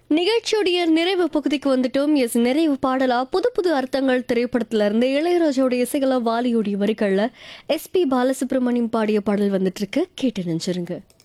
நிகழ்ச்சியுடைய நிறைவு பகுதிக்கு வந்துட்டோம். எஸ், நிறைவு பாடலா புது புது அர்த்தங்கள் திரைப்படத்துல இருந்து இளையராஜாவுடைய இசைகளா வாலியுடைய வரிகள்ல எஸ்பி பாலசுப்ரமணியம் பாடிய பாடல் வந்துட்டு இருக்கு. கேட்டு நினைச்சிருங்க.